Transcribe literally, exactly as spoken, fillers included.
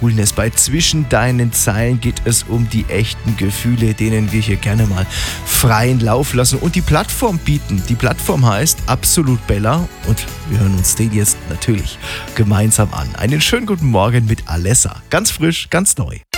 Coolness. Bei Zwischen deinen Zeilen geht es um die echten Gefühle, denen wir hier gerne mal freien Lauf lassen und die Plattform bieten. Die Plattform heißt Absolut Bella und wir hören uns den jetzt natürlich gemeinsam an. Einen schönen guten Morgen mit Alessa. Ganz frisch, ganz neu.